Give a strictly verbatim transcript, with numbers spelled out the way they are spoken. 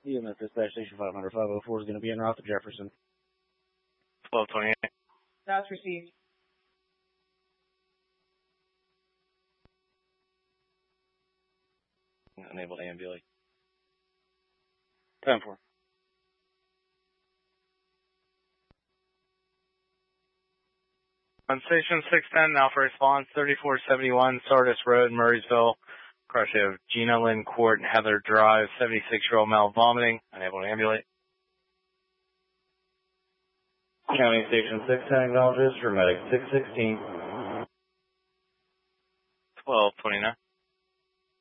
E M S Dispatch Station five hundred, five oh four is going to be en route to Jefferson. twelve twenty-eight. That's received. Unable to ambulate. ten four. On station six ten, now for response, thirty-four seventy-one Sardis Road, Murraysville. Crush of Gina Lynn Court and Heather Drive, seventy-six-year-old male vomiting, unable to ambulate. County Station six ten acknowledges for medic six sixteen. twelve twenty-nine.